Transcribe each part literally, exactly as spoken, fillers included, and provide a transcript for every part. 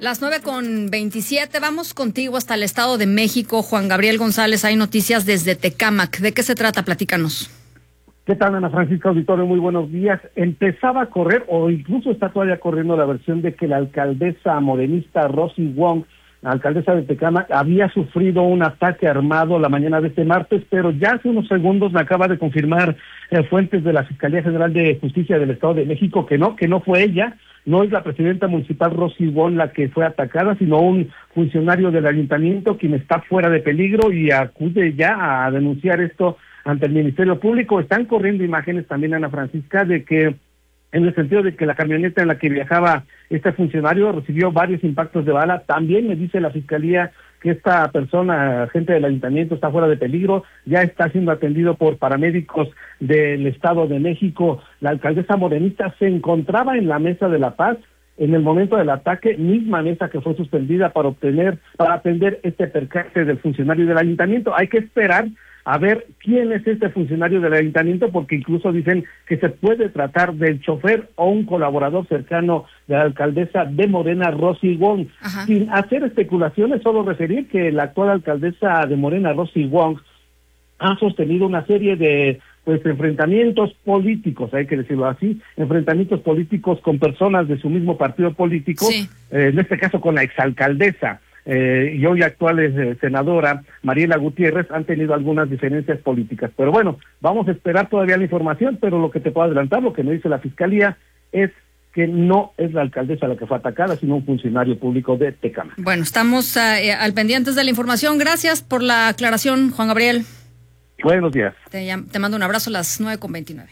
Las nueve con veintisiete, vamos contigo hasta el Estado de México. Juan Gabriel González, hay noticias desde Tecámac. ¿De qué se trata? Platícanos. ¿Qué tal, Ana Francisca Auditorio? Muy buenos días. Empezaba a correr, o incluso está todavía corriendo, la versión de que la alcaldesa morenista Rosy Wong, la alcaldesa de Tecámac, había sufrido un ataque armado la mañana de este martes, pero ya hace unos segundos me acaba de confirmar eh, fuentes de la Fiscalía General de Justicia del Estado de México que no, que no fue ella. No es la presidenta municipal Rosy Wong la que fue atacada, sino un funcionario del ayuntamiento quien está fuera de peligro y acude ya a denunciar esto ante el Ministerio Público. Están corriendo imágenes también, Ana Francisca, de que en el sentido de que la camioneta en la que viajaba este funcionario recibió varios impactos de bala. También me dice la Fiscalía que esta persona, agente del ayuntamiento, está fuera de peligro, ya está siendo atendido por paramédicos del Estado de México. La alcaldesa morenista se encontraba en la Mesa de la Paz en el momento del ataque, misma mesa que fue suspendida para obtener, para atender este percance del funcionario del ayuntamiento. Hay que esperar a ver quién es este funcionario del ayuntamiento, porque incluso dicen que se puede tratar del chofer o un colaborador cercano de la alcaldesa de Morena, Rosy Wong. Ajá. Sin hacer especulaciones, solo referir que la actual alcaldesa de Morena, Rosy Wong, ha sostenido una serie de pues enfrentamientos políticos, hay que decirlo así, enfrentamientos políticos con personas de su mismo partido político, sí. eh, en este caso con la exalcaldesa Eh, y hoy actual eh, senadora Mariela Gutiérrez, han tenido algunas diferencias políticas. Pero bueno, vamos a esperar todavía la información, pero lo que te puedo adelantar, lo que me dice la Fiscalía, es que no es la alcaldesa la que fue atacada, sino un funcionario público de Tecámac. Bueno, estamos uh, al pendientes de la información. Gracias por la aclaración, Juan Gabriel. Buenos días. Te, te mando un abrazo a las nueve con veintinueve.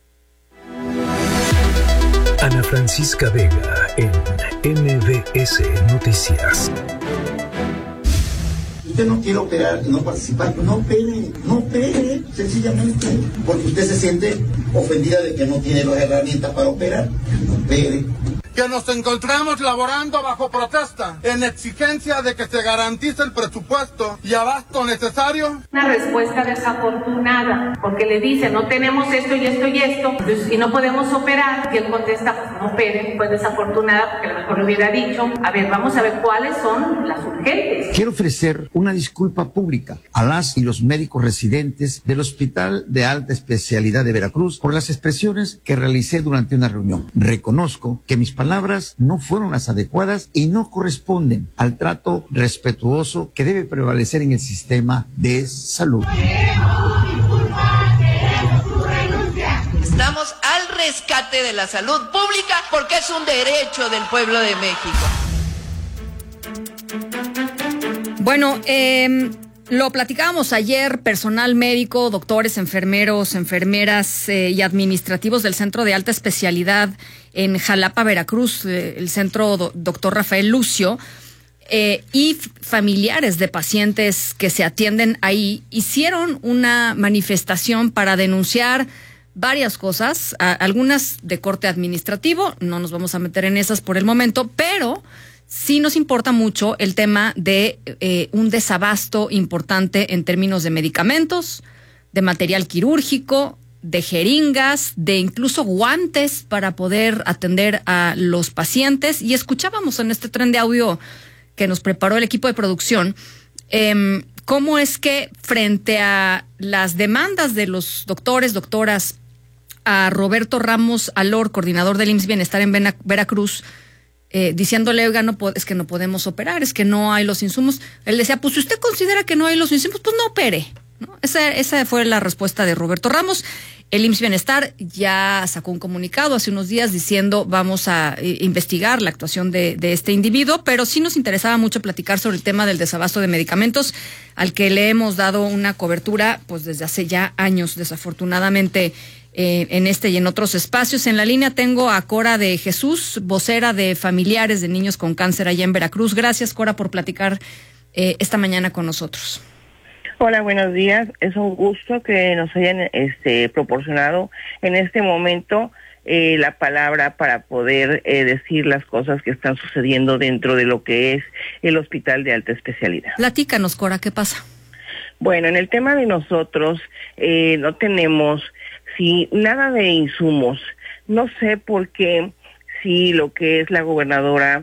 Ana Francisca Vega en M B S Noticias. Usted no quiere operar, no participar, no opere, no opere, sencillamente, porque usted se siente ofendida de que no tiene las herramientas para operar, no opere. Que nos encontramos laborando bajo protesta, en exigencia de que se garantice el presupuesto y abasto necesario. Una respuesta desafortunada, porque le dice, no tenemos esto y esto y esto, entonces, y no podemos operar, y él contesta, pues no operen, pues desafortunada, porque a lo mejor le hubiera dicho, a ver, vamos a ver cuáles son las urgentes. Quiero ofrecer una disculpa pública a las y los médicos residentes del Hospital de Alta Especialidad de Veracruz por las expresiones que realicé durante una reunión. Reconozco que mis palabras palabras no fueron las adecuadas y no corresponden al trato respetuoso que debe prevalecer en el sistema de salud. Estamos al rescate de la salud pública porque es un derecho del pueblo de México. Bueno, eh... lo platicábamos ayer, personal médico, doctores, enfermeros, enfermeras eh, y administrativos del Centro de Alta Especialidad en Jalapa, Veracruz, eh, el Centro do, Doctor Rafael Lucio, eh, y familiares de pacientes que se atienden ahí, hicieron una manifestación para denunciar varias cosas, a, algunas de corte administrativo, no nos vamos a meter en esas por el momento, pero sí nos importa mucho el tema de eh, un desabasto importante en términos de medicamentos, de material quirúrgico, de jeringas, de incluso guantes para poder atender a los pacientes. Y escuchábamos en este tren de audio que nos preparó el equipo de producción, eh, cómo es que frente a las demandas de los doctores, doctoras, a Roberto Ramos Alor, coordinador del I M S S Bienestar en Vera- Veracruz, Eh, diciéndole, oiga, no es que no podemos operar, es que no hay los insumos. Él decía, pues si usted considera que no hay los insumos, pues no opere, ¿no? Esa, esa fue la respuesta de Roberto Ramos. El I M S S Bienestar ya sacó un comunicado hace unos días diciendo vamos a eh, investigar la actuación de, de este individuo, pero sí nos interesaba mucho platicar sobre el tema del desabasto de medicamentos, al que le hemos dado una cobertura pues desde hace ya años, desafortunadamente, Eh, en este y en otros espacios. En la línea tengo a Cora de Jesús, vocera de familiares de niños con cáncer allá en Veracruz. Gracias, Cora, por platicar eh, esta mañana con nosotros. Hola, buenos días. Es un gusto que nos hayan este, proporcionado en este momento eh, la palabra para poder eh, decir las cosas que están sucediendo dentro de lo que es el Hospital de Alta Especialidad. Platícanos, Cora, ¿qué pasa? Bueno, en el tema de nosotros eh, no tenemos sí, nada de insumos. No sé por qué si lo que es la gobernadora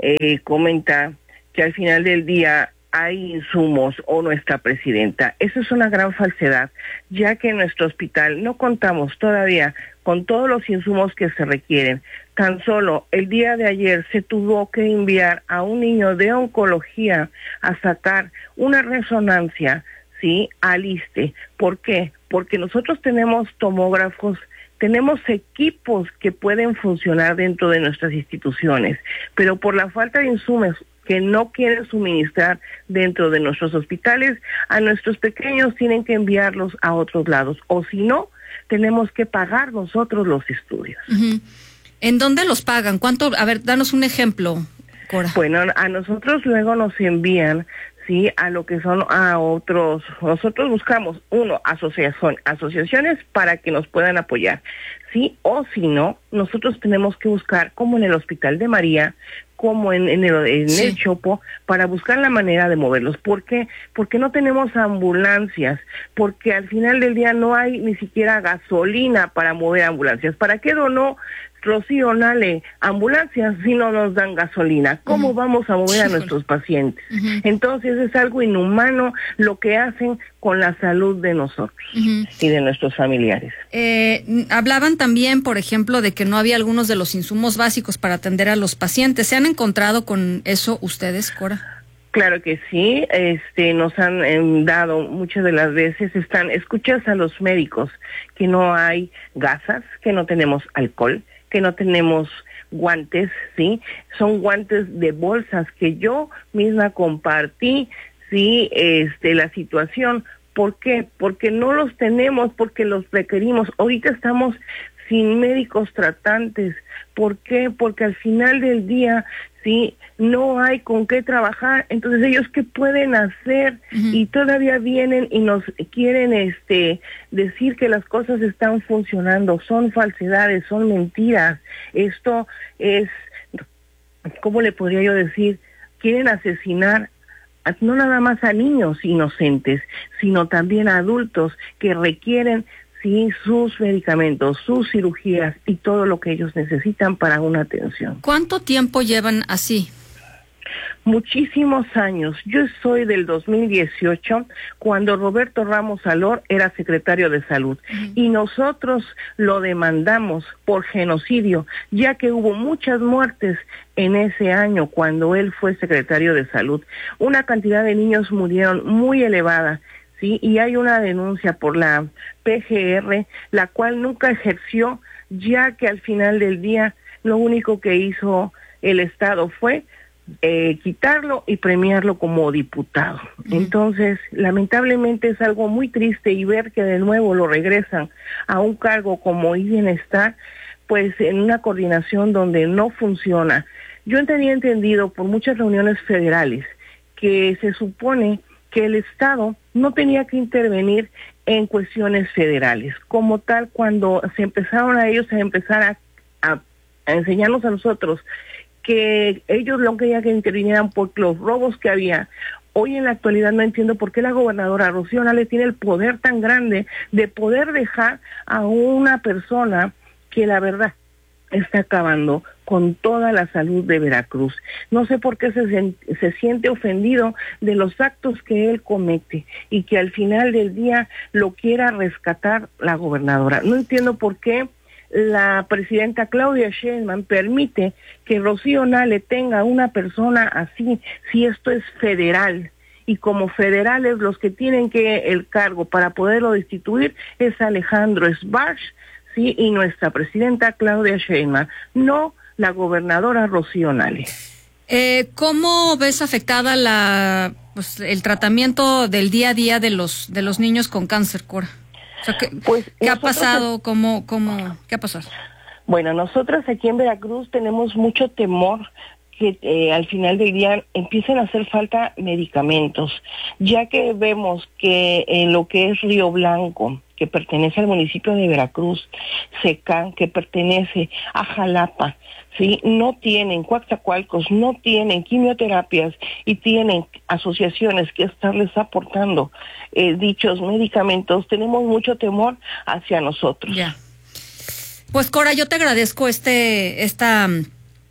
eh, comenta que al final del día hay insumos o nuestra presidenta. Eso es una gran falsedad, ya que en nuestro hospital no contamos todavía con todos los insumos que se requieren. Tan solo el día de ayer se tuvo que enviar a un niño de oncología a sacar una resonancia, ¿sí?, al ISSSTE. ¿Por qué? Porque nosotros tenemos tomógrafos, tenemos equipos que pueden funcionar dentro de nuestras instituciones, pero por la falta de insumos que no quieren suministrar dentro de nuestros hospitales, a nuestros pequeños tienen que enviarlos a otros lados, o si no, tenemos que pagar nosotros los estudios. Uh-huh. ¿En dónde los pagan? ¿Cuánto? A ver, danos un ejemplo, Cora. Bueno, a nosotros luego nos envían, sí, a lo que son a otros, nosotros buscamos, uno, asociación, asociaciones para que nos puedan apoyar, sí, o si no, nosotros tenemos que buscar, como en el Hospital de María, como en, en, el, en sí. el Chopo, para buscar la manera de moverlos. ¿Por qué? Porque no tenemos ambulancias, porque al final del día no hay ni siquiera gasolina para mover ambulancias. ¿Para qué donó Rocío Nale ambulancias si no nos dan gasolina? ¿Cómo uh-huh. vamos a mover a nuestros pacientes? Uh-huh. Entonces es algo inhumano lo que hacen con la salud de nosotros uh-huh. y de nuestros familiares. Eh, hablaban también, por ejemplo, de que no había algunos de los insumos básicos para atender a los pacientes. ¿Se han encontrado con eso ustedes, Cora? Claro que sí, este, nos han eh, dado muchas de las veces, están, escuchas a los médicos que no hay gasas, que no tenemos alcohol, que no tenemos guantes, ¿sí? Son guantes de bolsas que yo misma compartí, ¿sí? Este, la situación. ¿Por qué? Porque no los tenemos, porque los requerimos. Ahorita estamos sin médicos tratantes. ¿Por qué? Porque al final del día, sí, no hay con qué trabajar. Entonces, ellos qué pueden hacer uh-huh. y todavía vienen y nos quieren este decir que las cosas están funcionando. Son falsedades, son mentiras. Esto es, ¿cómo le podría yo decir? Quieren asesinar a, no nada más a niños inocentes, sino también a adultos que requieren sí, sus medicamentos, sus cirugías y todo lo que ellos necesitan para una atención. ¿Cuánto tiempo llevan así? Muchísimos años. Yo soy del dos mil dieciocho, cuando Roberto Ramos Alor era secretario de Salud, uh-huh. y nosotros lo demandamos por genocidio, ya que hubo muchas muertes en ese año cuando él fue secretario de Salud. Una cantidad de niños murieron muy elevada. Sí, y hay una denuncia por la P G R, la cual nunca ejerció, ya que al final del día lo único que hizo el Estado fue eh, quitarlo y premiarlo como diputado. Uh-huh. Entonces, lamentablemente es algo muy triste, y ver que de nuevo lo regresan a un cargo como bienestar, pues en una coordinación donde no funciona. Yo tenía entendido por muchas reuniones federales que se supone que el Estado no tenía que intervenir en cuestiones federales. Como tal, cuando se empezaron a ellos a empezar a, a, a enseñarnos a nosotros que ellos lo querían que intervinieran por los robos que había, hoy en la actualidad no entiendo por qué la gobernadora Rocío Nale tiene el poder tan grande de poder dejar a una persona que la verdad está acabando con toda la salud de Veracruz. No sé por qué se, se siente ofendido de los actos que él comete y que al final del día lo quiera rescatar la gobernadora. No entiendo por qué la presidenta Claudia Sheinbaum permite que Rocío Nale tenga una persona así, si esto es federal. Y como federales los que tienen que el cargo para poderlo destituir es Alejandro Sbarch, sí, y nuestra presidenta Claudia Sheinbaum, no la gobernadora Rocío Nale. Eh, ¿Cómo ves afectada la pues, el tratamiento del día a día de los de los niños con cáncer, Cora? O sea, ¿qué, pues ¿qué ha pasado? ¿Cómo, cómo, ¿Qué ha pasado? Bueno, nosotros aquí en Veracruz tenemos mucho temor que eh, al final del día empiecen a hacer falta medicamentos, ya que vemos que en lo que es Río Blanco, que pertenece al municipio de Veracruz, Secán, que pertenece a Jalapa, sí, no tienen, Coatzacoalcos, no tienen quimioterapias y tienen asociaciones que estarles aportando eh, dichos medicamentos. Tenemos mucho temor hacia nosotros. Ya. Pues Cora, yo te agradezco este, esta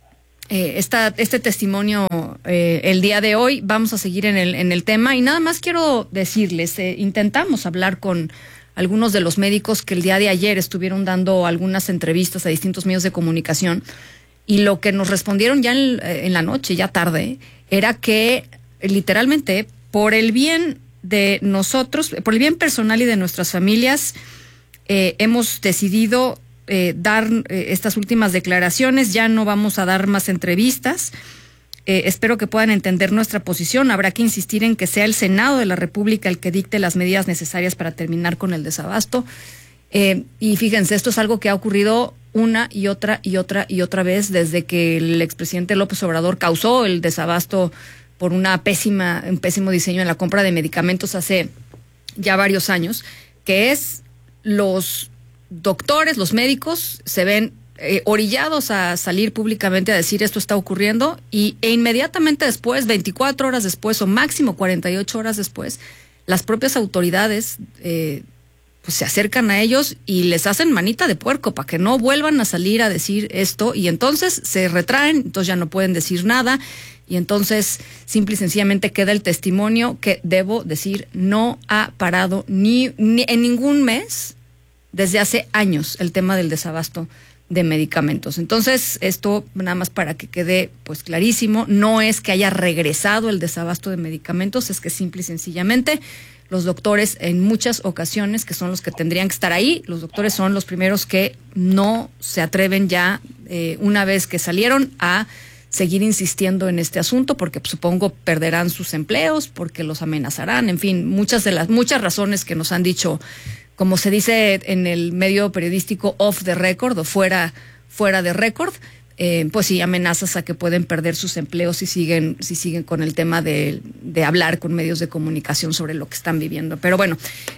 eh, esta, este testimonio eh, el día de hoy. Vamos a seguir en el, en el tema y nada más quiero decirles, eh, intentamos hablar con algunos de los médicos que el día de ayer estuvieron dando algunas entrevistas a distintos medios de comunicación y lo que nos respondieron ya en, en la noche, ya tarde, era que literalmente por el bien de nosotros, por el bien personal y de nuestras familias, eh, hemos decidido eh, dar eh, estas últimas declaraciones, ya no vamos a dar más entrevistas. Eh, espero que puedan entender nuestra posición. Habrá que insistir en que sea el Senado de la República el que dicte las medidas necesarias para terminar con el desabasto. Eh, y fíjense, esto es algo que ha ocurrido una y otra y otra y otra vez desde que el expresidente López Obrador causó el desabasto por una pésima, un pésimo diseño en la compra de medicamentos hace ya varios años, que es los doctores, los médicos se ven Eh, orillados a salir públicamente a decir esto está ocurriendo y, e inmediatamente después, veinticuatro horas después o máximo cuarenta y ocho horas después, las propias autoridades eh, pues se acercan a ellos y les hacen manita de puerco para que no vuelvan a salir a decir esto y entonces se retraen, entonces ya no pueden decir nada y entonces simple y sencillamente queda el testimonio que, debo decir, no ha parado ni, ni en ningún mes desde hace años el tema del desabasto de medicamentos. Entonces, esto nada más para que quede pues clarísimo, no es que haya regresado el desabasto de medicamentos, es que simple y sencillamente los doctores en muchas ocasiones, que son los que tendrían que estar ahí, los doctores son los primeros que no se atreven ya, eh, una vez que salieron, a seguir insistiendo en este asunto, porque pues, supongo perderán sus empleos, porque los amenazarán, en fin, muchas de las, muchas razones que nos han dicho, como se dice en el medio periodístico, off the record o fuera, fuera de récord, eh, pues sí, amenazas a que pueden perder sus empleos si siguen, si siguen con el tema de, de hablar con medios de comunicación sobre lo que están viviendo. Pero bueno,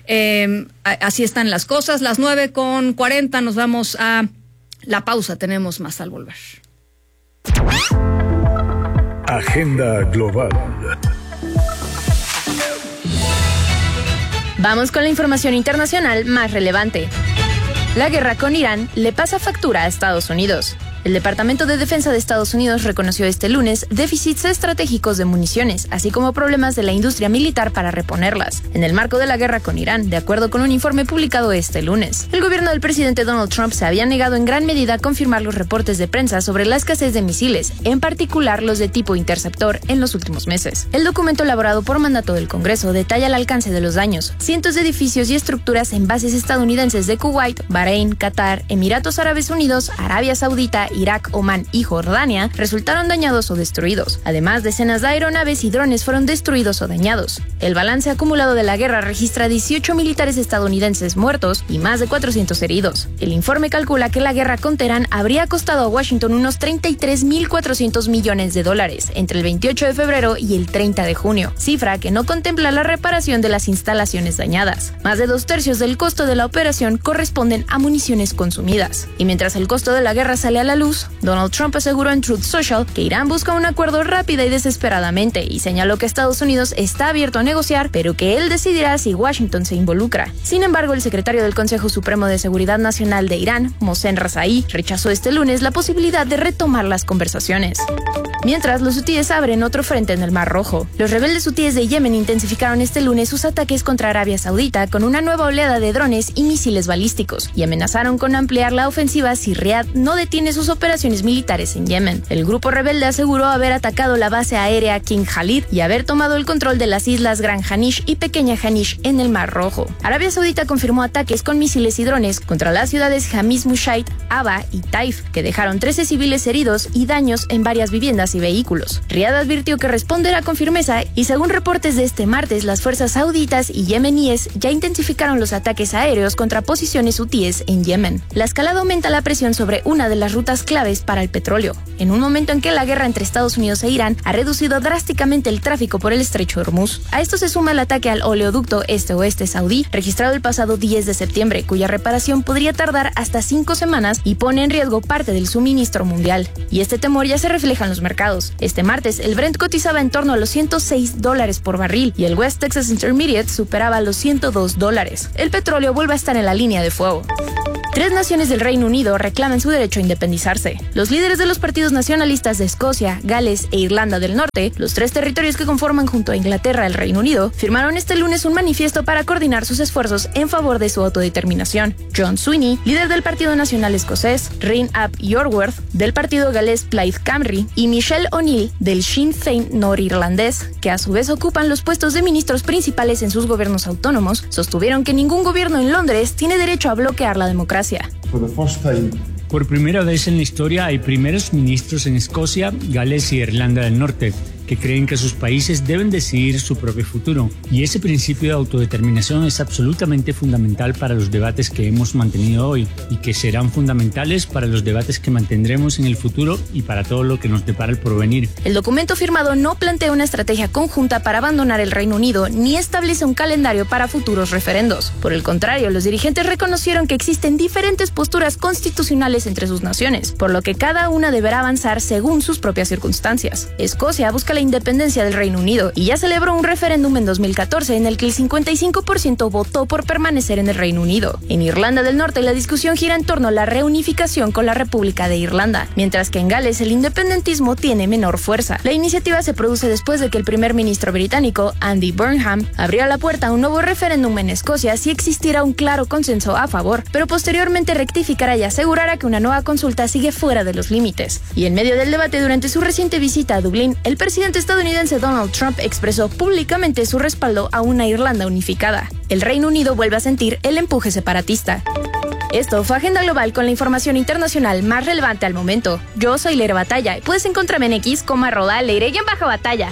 eh, así están las cosas. Las nueve con cuarenta, nos vamos a la pausa. Tenemos más al volver. Agenda Global. Vamos con la información internacional más relevante. La guerra con Irán le pasa factura a Estados Unidos. El Departamento de Defensa de Estados Unidos reconoció este lunes déficits estratégicos de municiones, así como problemas de la industria militar para reponerlas, en el marco de la guerra con Irán, de acuerdo con un informe publicado este lunes. El gobierno del presidente Donald Trump se había negado en gran medida a confirmar los reportes de prensa sobre la escasez de misiles, en particular los de tipo interceptor, en los últimos meses. El documento elaborado por mandato del Congreso detalla el alcance de los daños. Cientos de edificios y estructuras en bases estadounidenses de Kuwait, Bahrein, Qatar, Emiratos Árabes Unidos, Arabia Saudita, Irak, Omán y Jordania resultaron dañados o destruidos. Además, decenas de aeronaves y drones fueron destruidos o dañados. El balance acumulado de la guerra registra dieciocho militares estadounidenses muertos y más de cuatrocientos heridos. El informe calcula que la guerra con Teherán habría costado a Washington unos treinta y tres mil cuatrocientos millones de dólares entre el veintiocho de febrero y el treinta de junio, cifra que no contempla la reparación de las instalaciones dañadas. Más de dos tercios del costo de la operación corresponden a municiones consumidas. Y mientras el costo de la guerra sale a la luz, Donald Trump aseguró en Truth Social que Irán busca un acuerdo rápida y desesperadamente y señaló que Estados Unidos está abierto a negociar, pero que él decidirá si Washington se involucra. Sin embargo, el secretario del Consejo Supremo de Seguridad Nacional de Irán, Mohsen Razaí, rechazó este lunes la posibilidad de retomar las conversaciones. Mientras, los hutíes abren otro frente en el Mar Rojo. Los rebeldes hutíes de Yemen intensificaron este lunes sus ataques contra Arabia Saudita con una nueva oleada de drones y misiles balísticos y amenazaron con ampliar la ofensiva si Riad no detiene sus operaciones militares en Yemen. El grupo rebelde aseguró haber atacado la base aérea King Khalid y haber tomado el control de las islas Gran Hanish y Pequeña Hanish en el Mar Rojo. Arabia Saudita confirmó ataques con misiles y drones contra las ciudades Hamis Mushaid, Aba y Taif, que dejaron trece civiles heridos y daños en varias viviendas y vehículos. Riad advirtió que responderá con firmeza y según reportes de este martes, las fuerzas sauditas y yemeníes ya intensificaron los ataques aéreos contra posiciones hutíes en Yemen. La escalada aumenta la presión sobre una de las rutas claves para el petróleo, en un momento en que la guerra entre Estados Unidos e Irán ha reducido drásticamente el tráfico por el estrecho de Hormuz. A esto se suma el ataque al oleoducto este-oeste saudí, registrado el pasado diez de septiembre, cuya reparación podría tardar hasta cinco semanas y pone en riesgo parte del suministro mundial. Y este temor ya se refleja en los mercados. Este martes, el Brent cotizaba en torno a los ciento seis dólares por barril y el West Texas Intermediate superaba los ciento dos dólares. El petróleo vuelve a estar en la línea de fuego. Tres naciones del Reino Unido reclaman su derecho a independizarse. Los líderes de los partidos nacionalistas de Escocia, Gales e Irlanda del Norte, los tres territorios que conforman junto a Inglaterra el Reino Unido, firmaron este lunes un manifiesto para coordinar sus esfuerzos en favor de su autodeterminación. John Sweeney, líder del Partido Nacional Escocés, Rhian ap Iorwerth, del partido galés Plaid Cymru, y Michelle O'Neill, del Sinn Féin norirlandés, que a su vez ocupan los puestos de ministros principales en sus gobiernos autónomos, sostuvieron que ningún gobierno en Londres tiene derecho a bloquear la democracia. Por primera vez en la historia hay primeros ministros en Escocia, Gales y Irlanda del Norte que creen que sus países deben decidir su propio futuro. Y ese principio de autodeterminación es absolutamente fundamental para los debates que hemos mantenido hoy y que serán fundamentales para los debates que mantendremos en el futuro y para todo lo que nos depara el porvenir. El documento firmado no plantea una estrategia conjunta para abandonar el Reino Unido ni establece un calendario para futuros referendos. Por el contrario, los dirigentes reconocieron que existen diferentes posturas constitucionales entre sus naciones, por lo que cada una deberá avanzar según sus propias circunstancias. Escocia busca la independencia del Reino Unido y ya celebró un referéndum en dos mil catorce en el que el cincuenta y cinco por ciento votó por permanecer en el Reino Unido. En Irlanda del Norte la discusión gira en torno a la reunificación con la República de Irlanda, mientras que en Gales el independentismo tiene menor fuerza. La iniciativa se produce después de que el primer ministro británico, Andy Burnham, abrió la puerta a un nuevo referéndum en Escocia si existiera un claro consenso a favor, pero posteriormente rectificará y asegurará que una nueva consulta sigue fuera de los límites. Y en medio del debate durante su reciente visita a Dublín, el presidente El presidente estadounidense Donald Trump expresó públicamente su respaldo a una Irlanda unificada. El Reino Unido vuelve a sentir el empuje separatista. Esto fue Agenda Global con la información internacional más relevante al momento. Yo soy Leire Batalla y puedes encontrarme en X como arroba Leire-Batalla.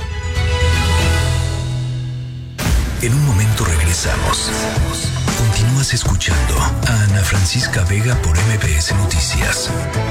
En un momento regresamos. Continúas escuchando a Ana Francisca Vega por M B S Noticias.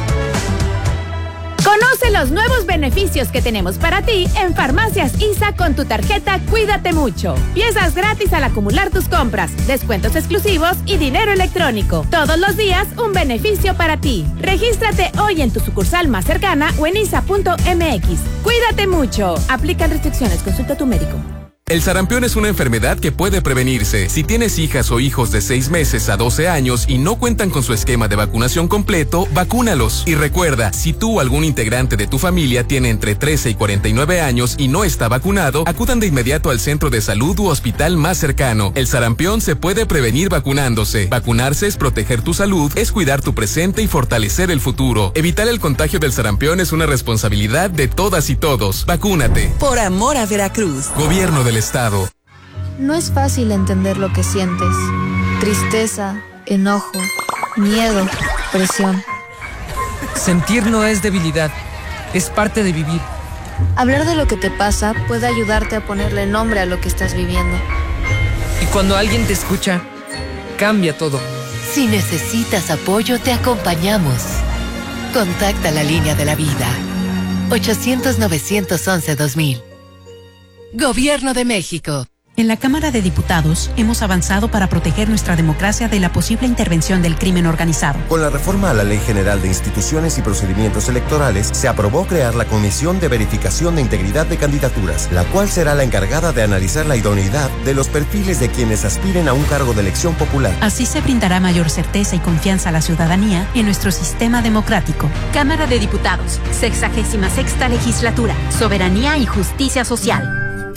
Conoce los nuevos beneficios que tenemos para ti en Farmacias I S A con tu tarjeta Cuídate Mucho. Piezas gratis al acumular tus compras, descuentos exclusivos y dinero electrónico. Todos los días un beneficio para ti. Regístrate hoy en tu sucursal más cercana o en isa punto m x. Cuídate mucho. Aplican restricciones. Consulta a tu médico. El sarampión es una enfermedad que puede prevenirse. Si tienes hijas o hijos de seis meses a doce años y no cuentan con su esquema de vacunación completo, vacúnalos. Y recuerda, si tú o algún integrante de tu familia tiene entre trece y cuarenta y nueve años y no está vacunado, acudan de inmediato al centro de salud u hospital más cercano. El sarampión se puede prevenir vacunándose. Vacunarse es proteger tu salud, es cuidar tu presente y fortalecer el futuro. Evitar el contagio del sarampión es una responsabilidad de todas y todos. Vacúnate. Por amor a Veracruz. Gobierno del Estado. No es fácil entender lo que sientes. Tristeza, enojo, miedo, presión. Sentir no es debilidad, es parte de vivir. Hablar de lo que te pasa puede ayudarte a ponerle nombre a lo que estás viviendo. Y cuando alguien te escucha, cambia todo. Si necesitas apoyo, te acompañamos. Contacta la línea de la vida. ochocientos, novecientos once, dos mil. Gobierno de México. En la Cámara de Diputados hemos avanzado para proteger nuestra democracia de la posible intervención del crimen organizado. Con la reforma a la Ley General de Instituciones y Procedimientos Electorales, se aprobó crear la Comisión de Verificación de Integridad de Candidaturas, la cual será la encargada de analizar la idoneidad de los perfiles de quienes aspiren a un cargo de elección popular. Así se brindará mayor certeza y confianza a la ciudadanía en nuestro sistema democrático. Cámara de Diputados, sexagésima sexta legislatura, soberanía y justicia social.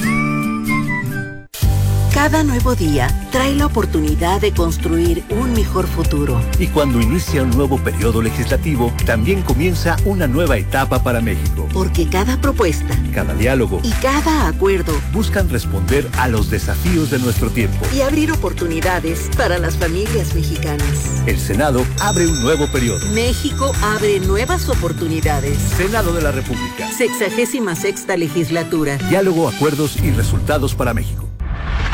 Cada nuevo día trae la oportunidad de construir un mejor futuro. Y cuando inicia un nuevo periodo legislativo, también comienza una nueva etapa para México. Porque cada propuesta, cada diálogo y cada acuerdo buscan responder a los desafíos de nuestro tiempo y abrir oportunidades para las familias mexicanas. El Senado abre un nuevo periodo. México abre nuevas oportunidades. Senado de la República. Sexagésima sexta legislatura. Diálogo, acuerdos y resultados para México.